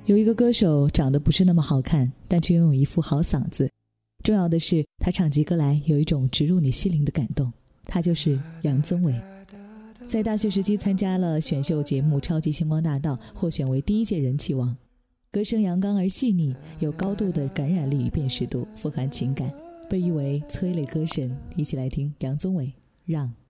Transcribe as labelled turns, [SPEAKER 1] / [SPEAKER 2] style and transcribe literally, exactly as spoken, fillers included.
[SPEAKER 1] 有一个歌手长得不是那么好看，但却拥有一副好嗓子，重要的是他唱起歌来有一种植入你心灵的感动，他就是杨宗纬。在大学时期参加了选秀节目《超级星光大道》，获选为第一届人气王。歌声阳刚而细腻，有高度的感染力与辨识度，富含情感，被誉为催泪歌神。一起来听杨宗纬《让》。